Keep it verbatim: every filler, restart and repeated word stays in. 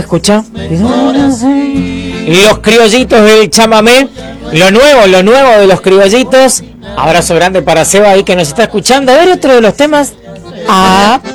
escucha. Los criollitos del chamamé. Lo nuevo, lo nuevo de los criollitos. Abrazo grande para Seba ahí que nos está escuchando. A ver otro de los temas. Ah.